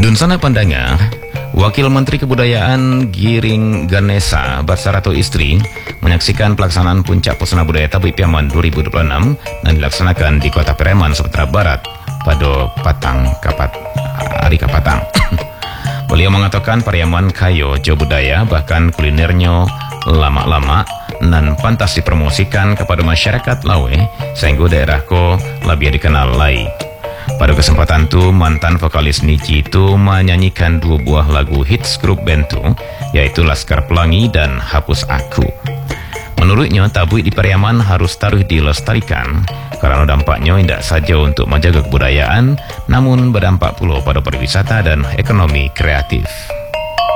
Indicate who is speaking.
Speaker 1: Dun sana pandanga, Wakil Menteri Kebudayaan Giring Ganesa bersama istri menyaksikan pelaksanaan Puncak Pesona Budaya Tabik Piaman 2026 dan dilaksanakan di Kota Pariaman, Sumatera Barat pada hari Kapatang. Beliau mengatakan Pariaman kayo jo budaya, bahkan kulinernya lama-lama dan pantas dipromosikan kepada masyarakat Lawe sehingga daerah ko lebih dikenal lai. Pada kesempatan itu, mantan vokalis Niki itu menyanyikan dua buah lagu hits grup band itu, yaitu Laskar Pelangi dan Hapus Aku. Menurutnya, tabui di Pariaman harus taruh dilestarikan, karena dampaknya tidak saja untuk menjaga kebudayaan, namun berdampak pula pada pariwisata dan ekonomi kreatif.